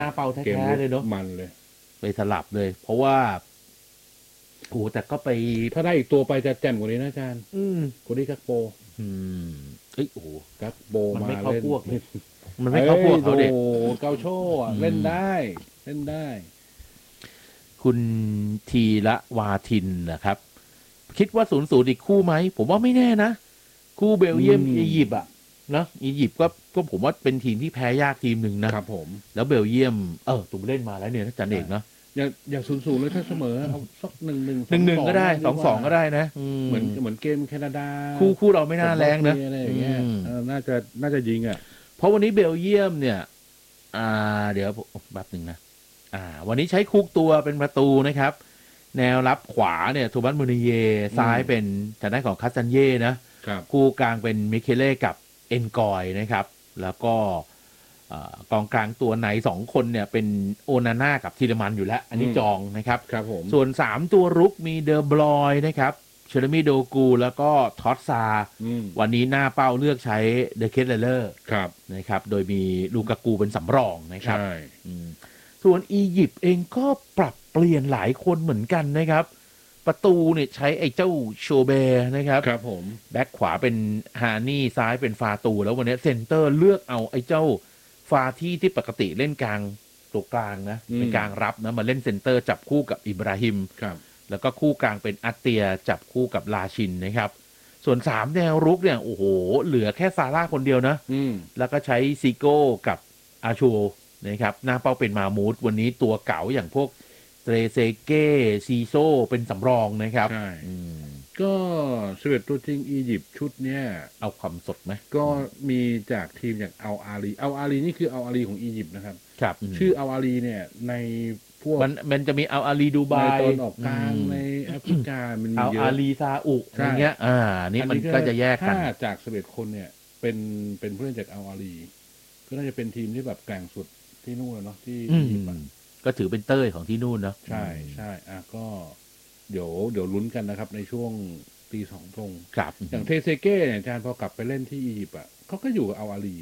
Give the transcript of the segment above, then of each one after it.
หน้าเป้าเกมแท้ลุกๆเลยเนาะมันเลยไปสลับเลย เพราะว่าโอ้แต่ก็ไปถ้าได้อีกตัวไปจะแจ่มกว่านี้นะอาจารย์อืมโคดี้กักโปอืมเอ้ยโอ้โหกักโปมันไม่เข้ามาเล่นพวกเลยมันไม่เอ้เข้าพวยโดกเขาเด็กเกาโชอืเล่นมได้เล่นได้คุณทีละวาทินนะครับ คิดว่า0-0อีกคู่ไหม ผมว่าไม่แน่นะ คู่เบลอืเยียมอียิปต์มอะนะอียิปต์ก็ผมว่าเป็นทีมที่แพ้ยากทีมหนึ่งนะครับผมแล้วเบลเยียมตุมเล่นมาแล้วเนี่ยนะจันเอกเนาะอย่างศูนย์เลยถ้าเสมอเอาสัก1-1 1-1ก็ได้ 2-2ดีกว่า 2-2ก็ได้นะเหมือนเกมแคนาดาคู่เราไม่น่ากับบแรงนะอสเนียอะไรอย่างเงี้ยน่าจะยิงอ่ะเพราะวันนี้เบลเยียมเนี่ยเดี๋ยวแบบหนึ่งนะวันนี้ใช้คุกตัวเป็นประตูนะครับ แนวรับขวาเนี่ยโทมัสมูนิเยซ้ายเป็นทางด้านของคาสซันเย่นะครับคู่กลางเป็นมิเคเล่กับเอ็นกอยนะครับ แล้วก็กองกลางตัวไหน2คนเนี่ยเป็นโอนาน่ากับทีเลมันอยู่แล้ว อันนี้จองนะครับครับผมส่วน3ตัวรุกมีเดอบลอยนะครับเชอร์มีโดกูแล้วก็ท็อตซาวันนี้หน้าเป้าเลือกใช้เดอะเคสเลอร์ครับนะครับโดยมีลูกากูเป็นสำรองนะครับใช่ส่วนอียิปต์เองก็ปรับเปลี่ยนหลายคนเหมือนกันนะครับ ประตูเนี่ยใช้ไอ้เจ้าโชเบร์นะครับครับผมแบ็คขวาเป็นฮานี่ซ้ายเป็นฟาตู แล้ววันนี้เซนเตอร์เลือกเอาไอ้เจ้าฟาที่ปกติเล่นกลางตัวกลางนะเป็นกลางรับนะมาเล่นเซนเตอร์จับคู่กับอิบราฮิมครับแล้วก็คู่กลางเป็นอัตเตียจับคู่กับลาชินนะครับ ส่วน3แนวรุกเนี่ยโอ้โหเหลือแค่ซาร่าคนเดียวนะแล้วก็ใช้ซิโก้กับอาชูนะครับหน้าเป้าเป็นมามูดวันนี้ตัวเก๋าอย่างพวกเตรเซเก้ซีโซเป็นสำรองนะครับใช่ก็11ตัวจริงอียิปต์ชุดเนี้ยเอาความสดไหมก็มีจากทีมอย่างอัลอาลีนี่คืออัลอาลีของอียิปต์นะครับครับชื่ออัลอาลีเนี่ยในพวกมันจะมีเอาอาลีดูไบในตอนออกกลางในแอฟริกามันมีเอาเยอาอะลีซาอุอะไรเงี้ยนี่มันก็จะแยกกันถ้าจาก11คนเนี่ยเป็นผู้เล่นจากอัลอาลีก็น่าจะเป็นทีมที่แบบแกร่งสุดที่นู่นเนาะที่อียิปต์ก็ถือเป็นเต้ยของที่นู่นเนาะใช่ใช่ก็เดี๋ยวลุ้นกันนะครับในช่วงตี 2 ครับอย่างเทเซเก้เนี่ยอาจารย์พอกลับไปเล่นที่อียิปต์เขาก็อยู่กับอัลอาลี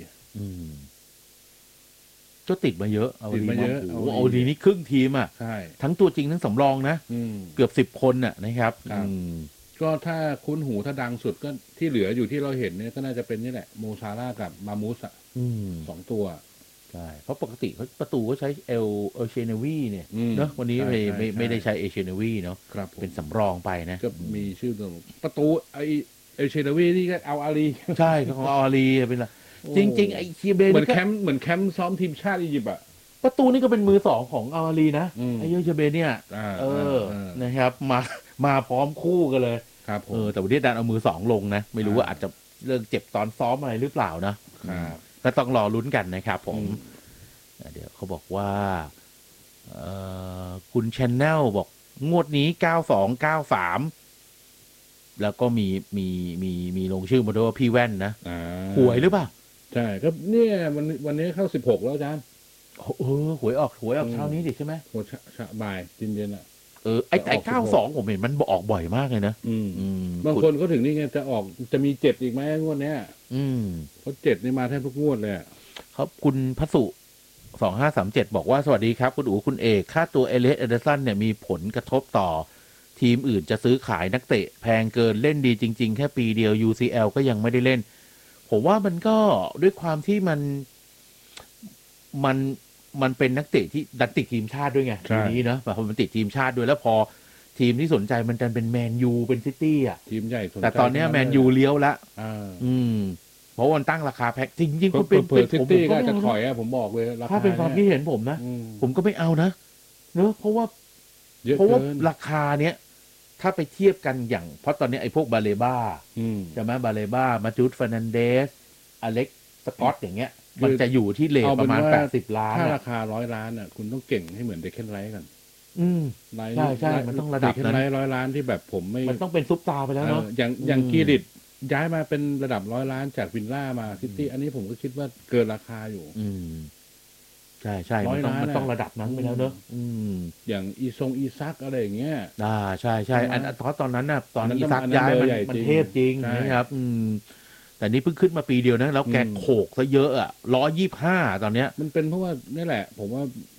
ก็ติดมาเยอะเอาติดมาเยอะโอ้โหเอาดีนี่ครึ่งทีมอ่ะใช่ทั้งตัวจริงทั้งสำรองนะเกือบ10 คนน่ะนะครับก็ถ้าคุ้นหูถ้าดังสุดก็ที่เหลืออยู่ที่เราเห็นเนี่ยก็น่าจะเป็นนี่แหละโมซาร่ากับมามูสอ่ะ2 ตัวใช่เพราะปกติเขาประตูก็ใช้เอลเชเนวีเนี่ยเนาะวันนี้ไม่ได้ใช้เอลเชเนวีเนาะเป็นสำรองไปนะก็มีชื่อตัวประตูไอเอลเชเนวีนี่ก็เอาอาลีใช่ของอาลีเป็นละจริงๆไอคีเบเหมือนแคมป์ซ้อมทีมชาติอียิปต์อ่ะประตูนี่ก็เป็นมือ2ของอาลีนะไอเอลเชเบเนี่ยนะครับมาพร้อมคู่กันเลยครับแต่วันนี้ดันเอามือ2ลงนะไม่รู้ว่าอาจจะเรื่องเจ็บตอนซ้อมอะไรหรือเปล่านะก็ต้องรอลุ้นกันนะครับผมเดี๋ยวเขาบอกว่าคุณชแนลบอกงวดนี้9293แล้วก็มีลงชื่อมาด้วยว่าพี่แว่นนะหวยหรือเปล่าใช่ก็เนี่ยวันนี้เข้า16แล้วอาจารย์หวยออกเช้านี้ดิใช่ไหมโหบ่ายเย็นๆอ่ะไอ้92ผมเห็นมันออกบ่อยมากเลยนะบางคนก็ถึงนี่ไงจะมี7อีกไหมงวดเนี้ยเพราะ7นี่มาแทบทุกงวดเลยครับคุณพัสุ2537บอกว่าสวัสดีครับคุณอู๋คุณเอกค่าตัวเอเลสเอเดอร์สันเนี่ยมีผลกระทบต่อทีมอื่นจะซื้อขายนักเตะแพงเกินเล่นดีจริงๆแค่ปีเดียว UCL ก็ยังไม่ได้เล่นผมว่ามันก็ด้วยความที่มันเป็นนักเตะที่ดันติดทีมชาติด้วยไงทีนี้เนาะพอมันติดทีมชาติด้วยแล้วพอทีมที่สนใจมันเป็นแมนยูเป็นซิตี้อ่ะทีมใหญ่แต่ตอนนี้แมนยูเลี้ยวละเพราะวันตั้งราคาแพ็กจริงๆเป็นซิตี้ก็จะถอยอะผมบอกเลยถ้าเป็นความคิดเห็นผมนะผมก็ไม่เอานะเนอะเพราะว่าราคาเนี้ยถ้าไปเทียบกันอย่างเพราะตอนนี้ไอ้พวกบาเลบ้าใช่ไหมบาเลบ้ามาจูดเฟอร์นันเดสอเล็กสกอตอย่างเงี้ยมันจะอยู่ที่เลทประมาณ80 ล้านถ้าราคา100 ล้านอ่ะคุณต้องเก่งให้เหมือนเดคเคนไลท์กันใช่มันต้องระดับนั้น 100 ล้านที่แบบผมไม่มันต้องเป็นซุปตาไปแล้วเนาะอย่างกีริตย้ายมาเป็นระดับ100 ล้านจากวินล่ามาซิตี้อันนี้ผมก็คิดว่าเกินราคาอยู่ใช่มันต้องระดับนั้นไปแล้วเนอะอย่างอีซักอะไรอย่างเงี้ยใช่อันตอนนั้นน่ะตอนอีซักย้ายมันเทพจริงนะครับแต่นี่เพิ่งขึ้นมาปีเดียวนะแล้วแกอืมโขกซะเยอะอ่ะ125ตอนเนี้ยมันเป็นเพราะว่านี่แหละ ผมว่า